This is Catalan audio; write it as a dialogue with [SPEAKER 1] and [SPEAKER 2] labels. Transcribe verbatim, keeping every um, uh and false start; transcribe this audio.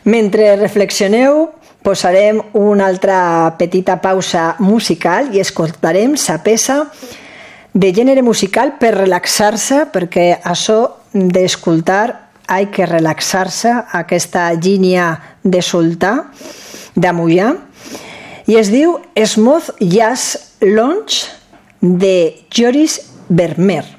[SPEAKER 1] Mentre reflexioneu, posarem una altra petita pausa musical i escoltarem la peça de gènere musical per relaxar-se, perquè això d'escoltar ha que relaxar-se, aquesta línia de soltar, d'amullar, i es diu Smooth Jazz Lounge de Joris Vermeer.